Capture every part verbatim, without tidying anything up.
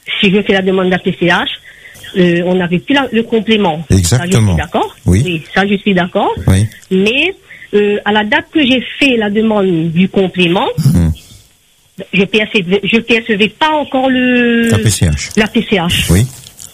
si je fais la demande de la P C H, euh, on n'avait plus la, le complément. Exactement. Ça, je suis d'accord. Oui. Oui, ça, je suis d'accord. Oui. Mais euh, à la date que j'ai fait la demande du complément, mmh. je percevais, je percevais pas encore le la P C H. La P C H. Oui.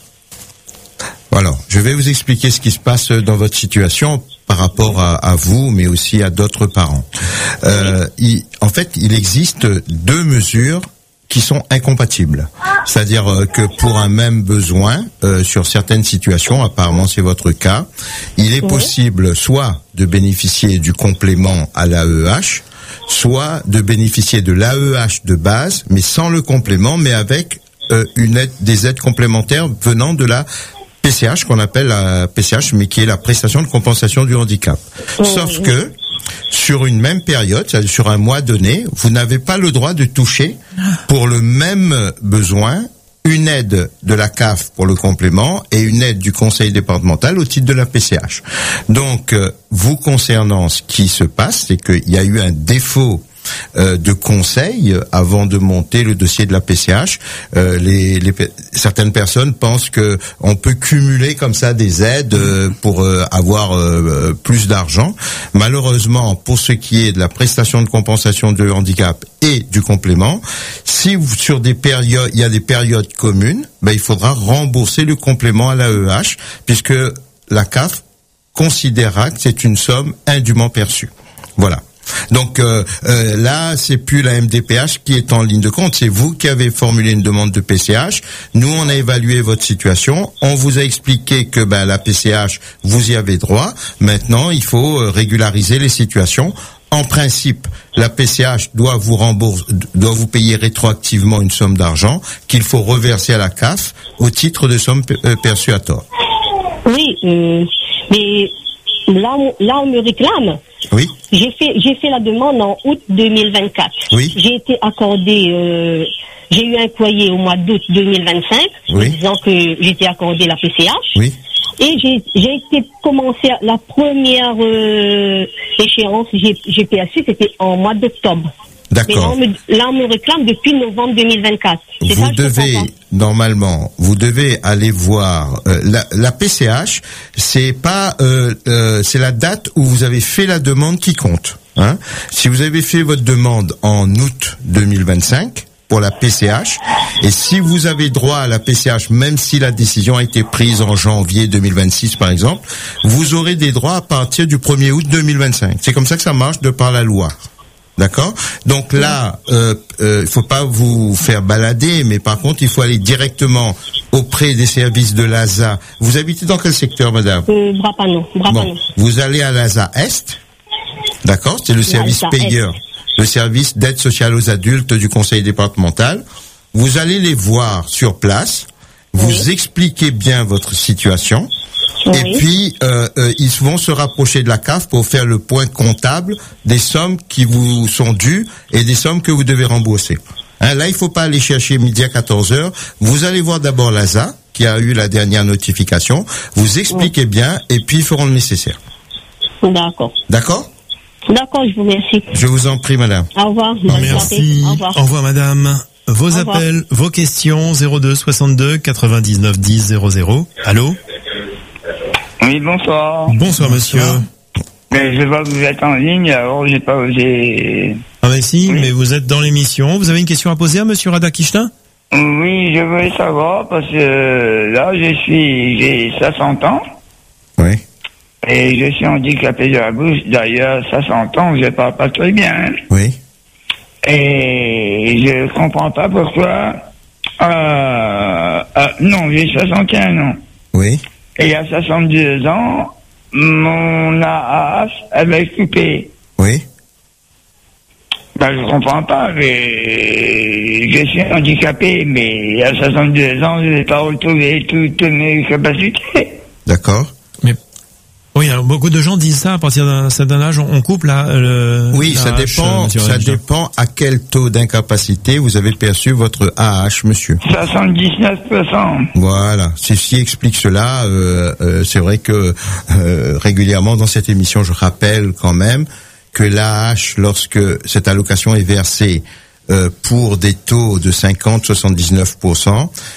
Alors, je vais vous expliquer ce qui se passe dans votre situation par rapport à, à vous, mais aussi à d'autres parents. Euh, il, en fait, il existe deux mesures qui sont incompatibles. C'est-à-dire que pour un même besoin, euh, sur certaines situations, apparemment c'est votre cas, il est oui. possible soit de bénéficier du complément à l'A E H, soit de bénéficier de l'A E H de base, mais sans le complément, mais avec euh, une aide, des aides complémentaires venant de la P C H, qu'on appelle la P C H, mais qui est la prestation de compensation du handicap. Oh, Sauf oui. que, sur une même période, c'est-à-dire sur un mois donné, vous n'avez pas le droit de toucher, pour le même besoin, une aide de la C A F pour le complément et une aide du conseil départemental au titre de la P C H. Donc, euh, vous concernant, ce qui se passe, c'est qu'il y a eu un défaut Euh, de conseil avant de monter le dossier de la P C H. Euh, les, les, certaines personnes pensent que on peut cumuler comme ça des aides euh, pour euh, avoir euh, plus d'argent. Malheureusement, pour ce qui est de la prestation de compensation de handicap et du complément, si vous, sur des périodes, il y a des périodes communes, ben il faudra rembourser le complément à l'A E H puisque la C A F considérera que c'est une somme indûment perçue. Voilà. Donc euh, euh, là, c'est plus la M D P H qui est en ligne de compte, c'est vous qui avez formulé une demande de P C H. Nous, on a évalué votre situation, on vous a expliqué que ben la P C H, vous y avez droit. Maintenant, il faut euh, régulariser les situations. En principe, la P C H doit vous rembourser, doit vous payer rétroactivement une somme d'argent qu'il faut reverser à la C A F au titre de sommes euh, perçues à tort. Oui, euh, mais là, on, là, on me réclame. Oui. J'ai fait, j'ai fait la demande en août deux mille vingt-quatre. Oui. J'ai été accordé, euh, j'ai eu un courrier au mois d'août deux mille vingt-cinq, oui. disant que j'étais accordé la P C H. Oui. Et j'ai, j'ai été commencé la première euh, échéance G P H, c'était en mois d'octobre. D'accord. Mais là on, me, là, on me réclame depuis novembre deux mille vingt-quatre. C'est vous ça, devez, normalement, vous devez aller voir euh, la, la P C H. C'est pas, euh, euh, c'est la date où vous avez fait la demande qui compte. Hein. Si vous avez fait votre demande en août deux mille vingt-cinq pour la P C H, et si vous avez droit à la P C H, même si la décision a été prise en janvier deux mille vingt-six, par exemple, vous aurez des droits à partir du premier août deux mille vingt-cinq. C'est comme ça que ça marche de par la loi. D'accord. Donc là, euh, euh, il faut pas vous faire balader, mais par contre, il faut aller directement auprès des services de l'A S A. Vous habitez dans quel secteur, madame? euh, Brapano. Brapano. Bon, vous allez à l'A S A Est. D'accord. C'est le service payeur, le service d'aide sociale aux adultes du conseil départemental. Vous allez les voir sur place. Vous oui. expliquez bien votre situation. Oui. Et puis, euh, euh, ils vont se rapprocher de la C A F pour faire le point comptable des sommes qui vous sont dues et des sommes que vous devez rembourser. Hein, là, il faut pas aller chercher midi à quatorze heures. Vous allez voir d'abord l'A S A, qui a eu la dernière notification. Vous expliquez oui. bien et puis ils feront le nécessaire. D'accord. D'accord ? D'accord, je vous remercie. Je vous en prie, madame. Au revoir. Merci. Au revoir. Au revoir, madame. Vos Au appels, revoir. Vos questions, zéro deux soixante-deux quatre-vingt-dix-neuf dix zéro zéro. Allô ? Oui, bonsoir. Bonsoir, monsieur. Mais je vois que vous êtes en ligne, alors j'ai pas osé... Ah ben si, oui. mais vous êtes dans l'émission. Vous avez une question à poser à monsieur Radakishna ? Oui, je voulais savoir, parce que là, je suis, j'ai soixante ans. Oui. Et je suis handicapé de la bouche. D'ailleurs, soixante ans, je parle pas très bien. Oui. Et je comprends pas pourquoi... Euh, euh, non, j'ai soixante et un ans. Oui. Et il y a soixante-deux ans, mon A H avait coupé. Oui. Ben, je comprends pas, mais je suis handicapé, mais il y a soixante-deux ans, je n'ai pas retrouvé toutes mes capacités. D'accord. Mais oui, alors, beaucoup de gens disent ça, à partir d'un certain âge, on coupe là. Le, oui, la ça H, dépend. Ça Région. dépend à quel taux d'incapacité vous avez perçu votre A H, monsieur. soixante-dix-neuf pour cent. Voilà. Ceci explique cela. Euh, euh, c'est vrai que euh, régulièrement dans cette émission, je rappelle quand même que l'A H, lorsque cette allocation est versée euh, pour des taux de cinquante à soixante-dix-neuf pour cent,